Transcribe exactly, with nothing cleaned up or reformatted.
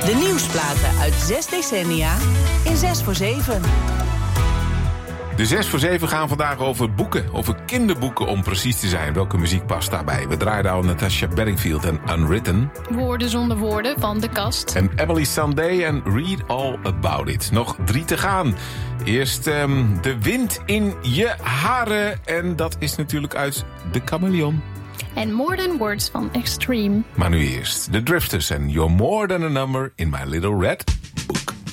De nieuwsplaten uit zes decennia in zes voor zeven. De zes voor zeven gaan vandaag over boeken, over kinderboeken om precies te zijn. Welke muziek past daarbij? We draaiden al Natasha Bedingfield en Unwritten. Woorden zonder woorden van De Kast. En Emily Sandé en Read All About It. Nog drie te gaan. Eerst um, De Wind in Je Haren. En dat is natuurlijk uit De Chameleon. En More Than Words van Extreme. Maar nu eerst The Drifters en You're More Than a Number in My Little Red